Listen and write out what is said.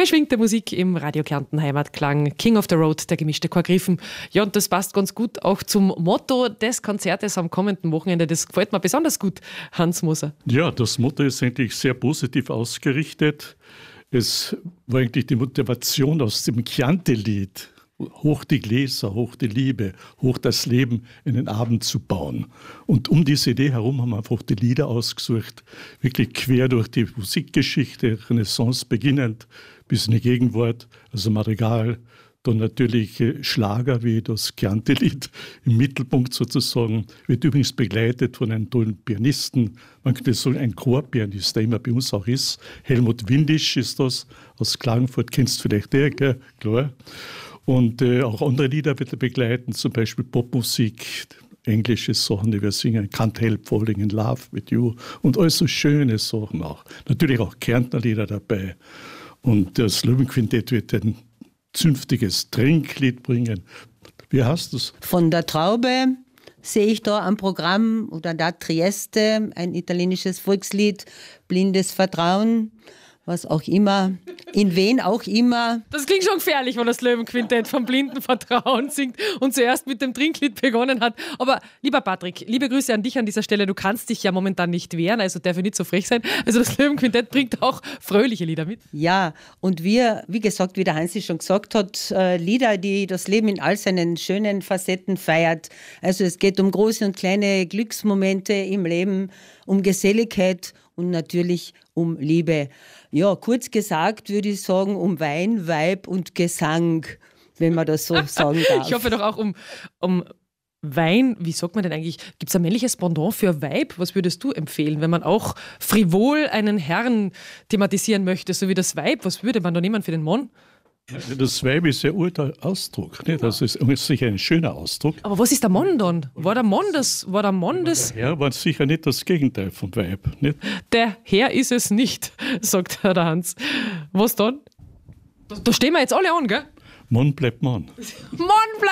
Beschwingte Musik im Radio Kärnten Heimatklang, King of the Road, der gemischte Chor Griffen. Ja, und das passt ganz gut auch zum Motto des Konzertes am kommenden Wochenende. Das gefällt mir besonders gut, Hans Moser. Ja, das Motto ist eigentlich sehr positiv ausgerichtet. Es war eigentlich die Motivation aus dem Chianti-Lied. Hoch die Gläser, hoch die Liebe, hoch das Leben in den Abend zu bauen. Und um diese Idee herum haben wir einfach die Lieder ausgesucht, wirklich quer durch die Musikgeschichte, Renaissance beginnend bis in die Gegenwart, also Madrigal, dann natürlich Schlager wie das Chianti-Lied im Mittelpunkt sozusagen, wird übrigens begleitet von einem tollen Pianisten, man könnte sagen ein Chorpianist, der immer bei uns auch ist. Helmut Windisch ist das, aus Klagenfurt, kennst du vielleicht der, gell? Klar. Und auch andere Lieder wird er begleiten, zum Beispiel Popmusik, englische Sachen, die wir singen, Can't Help Falling in Love with You und all so schöne Sachen auch. Natürlich auch Kärntner Lieder dabei. Und das Löwenquintett wird ein zünftiges Trinklied bringen. Wie heißt das? Von der Traube sehe ich da am Programm, oder da Trieste, ein italienisches Volkslied, Blindes Vertrauen, was auch immer, in wen auch immer. Das klingt schon gefährlich, wenn das Löwenquintett vom blinden Vertrauen singt und zuerst mit dem Trinklied begonnen hat. Aber lieber Patrick, liebe Grüße an dich an dieser Stelle. Du kannst dich ja momentan nicht wehren, also darf ich nicht so frech sein. Also das Löwenquintett bringt auch fröhliche Lieder mit. Ja, und wir, wie gesagt, wie der Hansi schon gesagt hat, Lieder, die das Leben in all seinen schönen Facetten feiert. Also es geht um große und kleine Glücksmomente im Leben, um Geselligkeit und natürlich um Liebe. Ja, kurz gesagt würde ich sagen, um Wein, Weib und Gesang, wenn man das so sagen darf. Ich hoffe doch auch um Wein. Wie sagt man denn eigentlich? Gibt es ein männliches Pendant für Weib? Was würdest du empfehlen, wenn man auch frivol einen Herrn thematisieren möchte, so wie das Weib? Was würde man da nehmen für den Mann? Das Weib ist ein alter Ausdruck. Nicht? Das ist sicher ein schöner Ausdruck. Aber was ist der Mann dann? War der Mann das? Der Herr war sicher nicht das Gegenteil vom Weib. Nicht? Der Herr ist es nicht, sagt der Hans. Was dann? Da stehen wir jetzt alle an, gell? Mann bleibt Mann. Mann bleibt